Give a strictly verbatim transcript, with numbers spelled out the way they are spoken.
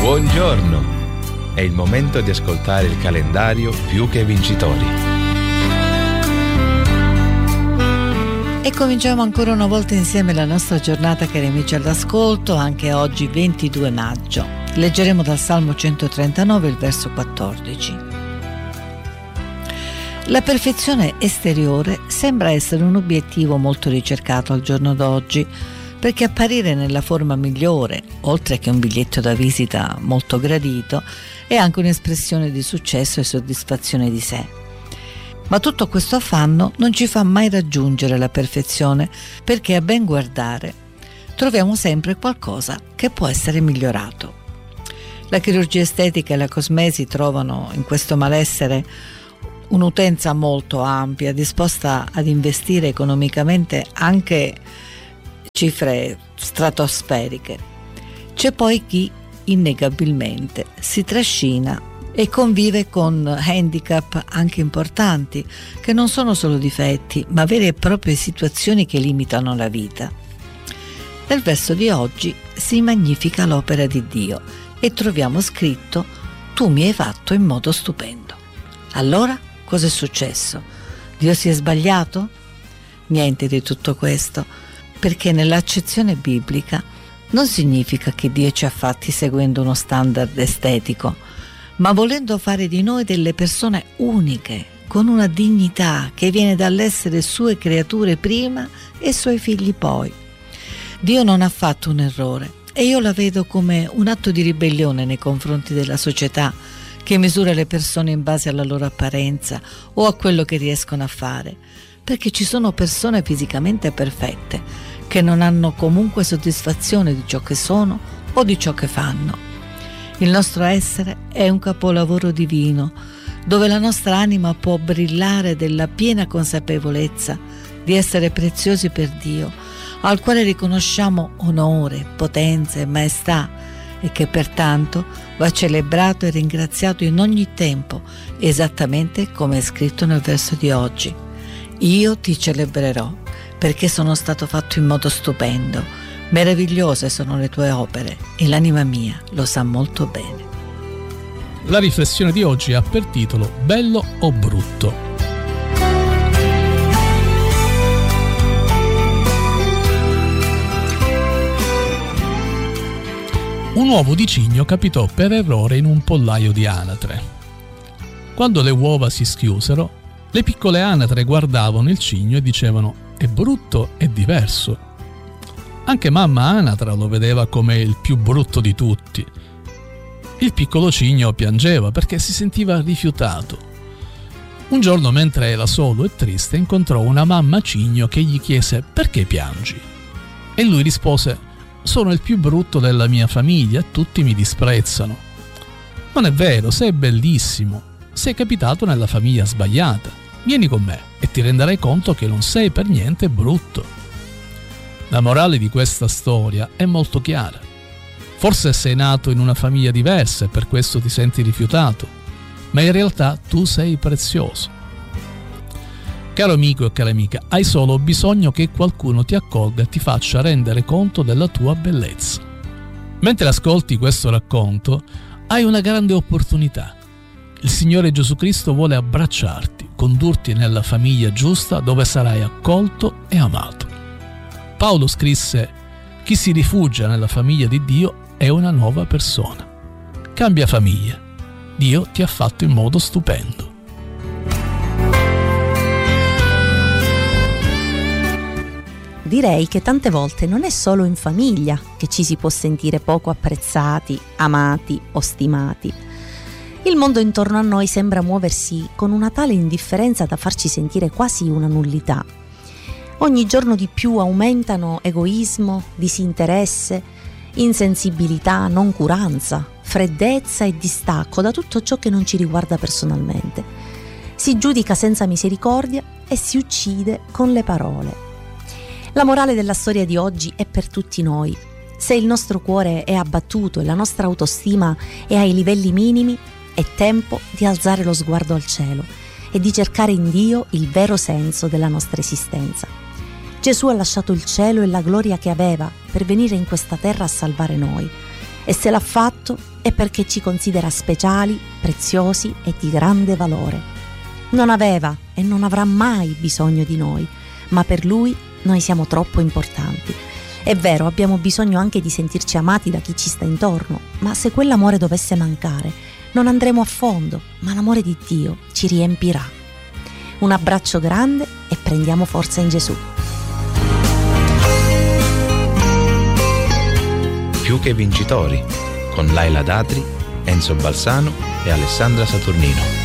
Buongiorno! È il momento di ascoltare il calendario Più che Vincitori. E cominciamo ancora una volta insieme la nostra giornata, cari amici all'ascolto, anche oggi ventidue maggio. Leggeremo dal Salmo centotrentanove il verso quattordici. La perfezione esteriore sembra essere un obiettivo molto ricercato al giorno d'oggi, perché apparire nella forma migliore, oltre che un biglietto da visita molto gradito, è anche un'espressione di successo e soddisfazione di sé. Ma tutto questo affanno non ci fa mai raggiungere la perfezione, perché a ben guardare troviamo sempre qualcosa che può essere migliorato. La chirurgia estetica e la cosmesi trovano in questo malessere un'utenza molto ampia, disposta ad investire economicamente anche cifre stratosferiche. C'è poi chi innegabilmente si trascina e convive con handicap anche importanti, che non sono solo difetti, ma vere e proprie situazioni che limitano la vita. Nel verso di oggi si magnifica l'opera di Dio e troviamo scritto: tu mi hai fatto in modo stupendo. Allora, cosa è successo? Dio si è sbagliato? Niente di tutto questo, perché nell'accezione biblica non significa che Dio ci ha fatti seguendo uno standard estetico, ma volendo fare di noi delle persone uniche, con una dignità che viene dall'essere sue creature prima e suoi figli poi. Dio non ha fatto un errore e io la vedo come un atto di ribellione nei confronti della società, che misura le persone in base alla loro apparenza o a quello che riescono a fare, perché ci sono persone fisicamente perfette che non hanno comunque soddisfazione di ciò che sono o di ciò che fanno. Il nostro essere è un capolavoro divino, dove la nostra anima può brillare della piena consapevolezza di essere preziosi per Dio, al quale riconosciamo onore, potenza e maestà, e che pertanto va celebrato e ringraziato in ogni tempo, esattamente come è scritto nel verso di oggi. Io ti celebrerò, perché sono stato fatto in modo stupendo. Meravigliose sono le tue opere e l'anima mia lo sa molto bene. La riflessione di oggi ha per titolo Bello o brutto? Un uovo di cigno capitò per errore in un pollaio di anatre. Quando le uova si schiusero, le piccole anatre guardavano il cigno e dicevano: è brutto e diverso. Anche mamma anatra lo vedeva come il più brutto di tutti. Il piccolo cigno piangeva perché si sentiva rifiutato. Un giorno, mentre era solo e triste, incontrò una mamma cigno che gli chiese: perché piangi? E lui rispose: sono il più brutto della mia famiglia, tutti mi disprezzano. Non è vero, sei bellissimo, sei capitato nella famiglia sbagliata. Vieni con me e ti renderai conto che non sei per niente brutto. La morale di questa storia è molto chiara. Forse sei nato in una famiglia diversa e per questo ti senti rifiutato, ma in realtà tu sei prezioso. Caro amico e cara amica, hai solo bisogno che qualcuno ti accolga e ti faccia rendere conto della tua bellezza. Mentre ascolti questo racconto, hai una grande opportunità. Il Signore Gesù Cristo vuole abbracciarti, condurti nella famiglia giusta dove sarai accolto e amato. Paolo scrisse: chi si rifugia nella famiglia di Dio è una nuova persona. Cambia famiglia. Dio ti ha fatto in modo stupendo. Direi che tante volte non è solo in famiglia che ci si può sentire poco apprezzati, amati o stimati. Il mondo intorno a noi sembra muoversi con una tale indifferenza da farci sentire quasi una nullità. Ogni giorno di più aumentano egoismo, disinteresse, insensibilità, noncuranza, freddezza e distacco da tutto ciò che non ci riguarda personalmente. Si giudica senza misericordia e si uccide con le parole. La morale della storia di oggi è per tutti noi. Se il nostro cuore è abbattuto e la nostra autostima è ai livelli minimi, è tempo di alzare lo sguardo al cielo e di cercare in Dio il vero senso della nostra esistenza. Gesù ha lasciato il cielo e la gloria che aveva per venire in questa terra a salvare noi E se l'ha fatto è perché ci considera speciali, preziosi e di grande valore. Non aveva e non avrà mai bisogno di noi, ma per lui noi siamo troppo importanti. È vero, abbiamo bisogno anche di sentirci amati da chi ci sta intorno, ma se quell'amore dovesse mancare, non andremo a fondo, ma l'amore di Dio ci riempirà. Un abbraccio grande e prendiamo forza in Gesù. Più che vincitori, con Laila Datri, Enzo Balsano e Alessandra Saturnino.